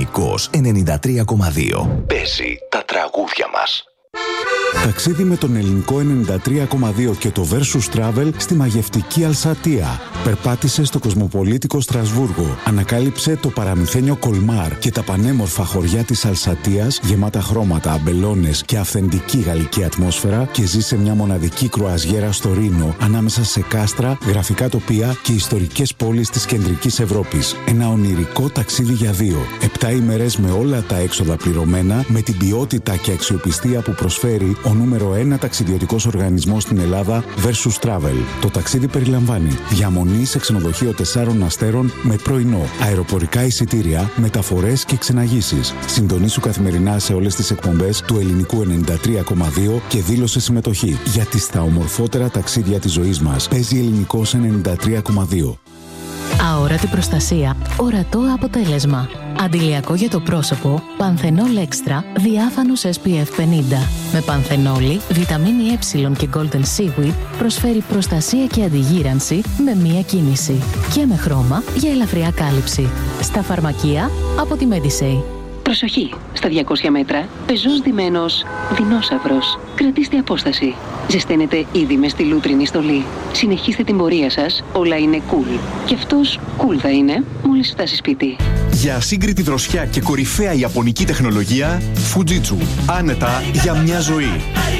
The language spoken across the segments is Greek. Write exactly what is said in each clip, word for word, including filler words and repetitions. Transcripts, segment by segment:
Ελληνικός ενενήντα τρία κόμμα δύο. Παίζει τα τραγούδια μας. Ταξίδι με τον Ελληνικό ενενήντα τρία κόμμα δύο και το Versus Travel στη μαγευτική Αλσατία. Περπάτησε στο κοσμοπολίτικο Στρασβούργο. Ανακάλυψε το παραμυθένιο Κολμάρ και τα πανέμορφα χωριά της Αλσατίας, γεμάτα χρώματα, αμπελώνες και αυθεντική γαλλική ατμόσφαιρα, και ζήσε μια μοναδική κρουαζιέρα στο Ρήνο, ανάμεσα σε κάστρα, γραφικά τοπία και ιστορικές πόλεις της κεντρικής Ευρώπης. Ένα ονειρικό ταξίδι για δύο. Επτά ημέρες με όλα τα έξοδα πληρωμένα, με την ποιότητα και αξιοπιστία που προσφέρει ο νούμερο ένα ταξιδιωτικός οργανισμός στην Ελλάδα, Versus Travel. Το ταξίδι περιλαμβάνει διαμονή σε ξενοδοχείο τεσσάρων αστέρων με πρωινό, αεροπορικά εισιτήρια, μεταφορές και ξεναγήσεις. Συντονίσου καθημερινά σε όλες τις εκπομπές του Ελληνικού ενενήντα τρία κόμμα δύο και δήλωσε συμμετοχή. Γιατί στα ομορφότερα ταξίδια της ζωής μας παίζει Ελληνικός ενενήντα τρία κόμμα δύο. Αόρατη προστασία, ορατό αποτέλεσμα. Αντιλιακό για το πρόσωπο, Πανθενόλ Extra, διάφανος ες πι εφ πενήντα. Με πανθενόλη, βιταμίνη Ε και Golden Seaweed προσφέρει προστασία και αντιγύρανση με μία κίνηση. Και με χρώμα για ελαφριά κάλυψη. Στα φαρμακεία από τη Medisay. Προσοχή! Στα διακόσια μέτρα, πεζός ντυμένος δεινόσαυρος. Κρατήστε απόσταση. Ζεσταίνετε ήδη με στη λούτρινη στολή. Συνεχίστε την πορεία σας, όλα είναι cool. Και αυτός cool θα είναι μόλις φτάσει σπίτι. Για ασύγκριτη δροσιά και κορυφαία ιαπωνική τεχνολογία, Fujitsu. Άνετα για μια ζωή.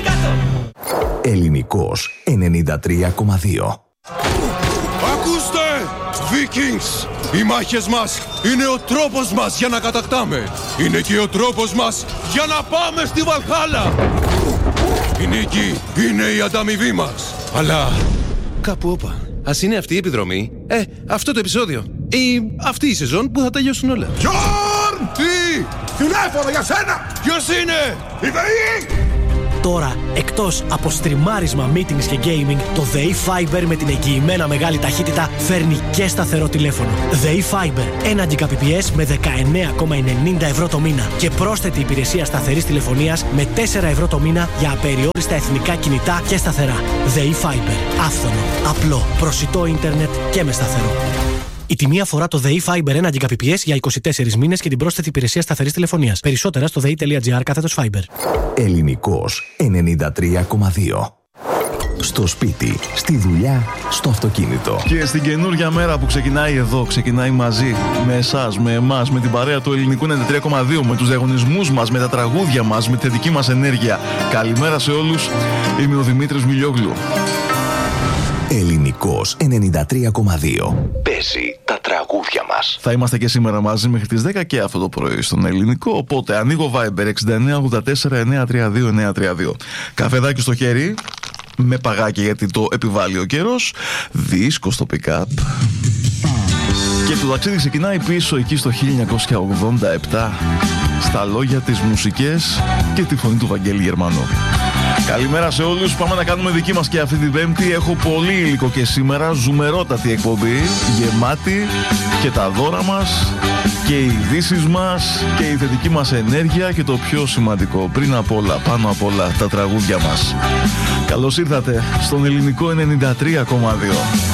Ελληνικός ενενήντα τρία κόμμα δύο. Ακούστε! Vikings! Οι μάχες μας είναι ο τρόπος μας για να κατακτάμε. Είναι και ο τρόπος μας για να πάμε στη Βαλχάλα. Η νίκη είναι η ανταμοιβή μας. Αλλά κάπου όπα. Ας είναι αυτή η επιδρομή, ε, αυτό το επεισόδιο ή αυτή η σεζόν που θα τελειώσουν όλα. Γιόρν! Τι! Τηλέφωνο για σένα! Ποιος είναι? Η ΔΕΗ! Τώρα, εκτός από στριμάρισμα, meetings και gaming, το ΔΕΗ Fiber με την εγγυημένα μεγάλη ταχύτητα φέρνει και σταθερό τηλέφωνο. ΔΕΗ Fiber, ένα Gbps με δεκαεννέα κόμμα ενενήντα ευρώ το μήνα και πρόσθετη υπηρεσία σταθερής τηλεφωνίας με τέσσερα ευρώ το μήνα για απεριόριστα εθνικά κινητά και σταθερά. ΔΕΗ Fiber, άφθονο, απλό, προσιτό ίντερνετ και με σταθερό. Η τιμή αφορά το ΔΕΗ Fiber ένα Gbps για είκοσι τέσσερις μήνες και την πρόσθετη υπηρεσία σταθερής τηλεφωνίας. Περισσότερα στο δεη.gr κάθετος Fiber. Ελληνικός ενενήντα τρία κόμμα δύο. Στο σπίτι, στη δουλειά, στο αυτοκίνητο. Και στην καινούργια μέρα που ξεκινάει εδώ, ξεκινάει μαζί με εσάς, με εμάς, με την παρέα του Ελληνικού ενενήντα τρία κόμμα δύο, με τους διαγωνισμούς μας, με τα τραγούδια μας, με τη δική μας ενέργεια. Καλημέρα σε όλους. Είμαι ο Δημήτρης Μιλιόγλου. Ελληνικός ενενήντα τρία κόμμα δύο. Παίζει τα τραγούδια μας. Θα είμαστε και σήμερα μαζί μέχρι τις δέκα και αυτό το πρωί στον Ελληνικό. Οπότε ανοίγω Viber εξήντα εννέα ογδόντα τέσσερα εννιακόσια τριάντα δύο εννιακόσια τριάντα δύο. Καφεδάκι στο χέρι, με παγάκι γιατί το επιβάλλει ο καιρός. Δίσκο στο pick-up. Και το ταξίδι ξεκινάει πίσω εκεί στο χίλια εννιακόσια ογδόντα επτά. Στα λόγια, τις μουσικές και τη φωνή του Βαγγέλη Γερμανού. Καλημέρα σε όλους, πάμε να κάνουμε δική μας και αυτή την Πέμπτη. Έχω πολύ υλικό και σήμερα, ζουμερότατη εκπομπή, γεμάτη και τα δώρα μας και οι ειδήσεις μας και η θετική μας ενέργεια και το πιο σημαντικό, πριν απ' όλα, πάνω απ' όλα, τα τραγούδια μας. Καλώς ήρθατε στον Ελληνικό ενενήντα τρία κόμμα δύο.